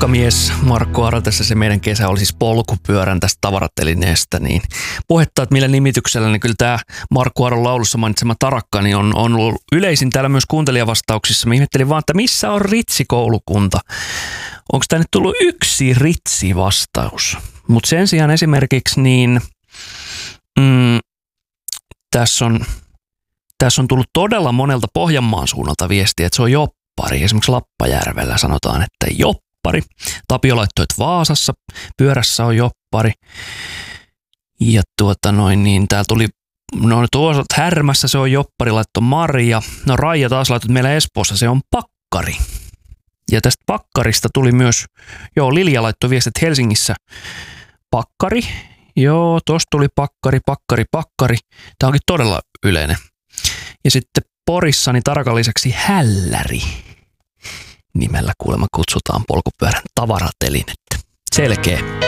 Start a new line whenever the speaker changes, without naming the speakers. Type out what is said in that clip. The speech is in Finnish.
Matkamies Markku Aro, tässä se meidän kesä oli siis polkupyörän tästä tavaratelineestä, niin puhetta, että millä nimityksellä, niin kyllä tämä Markku Aron laulussa mainitsema Tarakka niin on ollut yleisin täällä myös kuuntelijavastauksissa. Mä ihmettelin vaan, että missä on Ritsi-koulukunta? Onko tänne tullut yksi Ritsi-vastaus? Mutta sen sijaan esimerkiksi niin tässä on tullut todella monelta Pohjanmaan suunnalta viestiä, että se on joppari. Esimerkiksi Lappajärvellä sanotaan, että joppari. Tapio laittoi, että Vaasassa pyörässä on joppari. Ja niin täällä tuli, tuossa Härmässä se on joppari, laittoi Maria. No Raija taas laittoi, että meillä Espoossa se on pakkari. Ja tästä pakkarista tuli myös, Lilja laittoi viesti, että Helsingissä pakkari. Joo, tosta tuli pakkari. Tämä onkin todella yleinen. Ja sitten Porissa niin Tarakan lisäksi Hälläri nimellä kuulemma kutsutaan polkupyörän tavaratelinettä. Selkeä.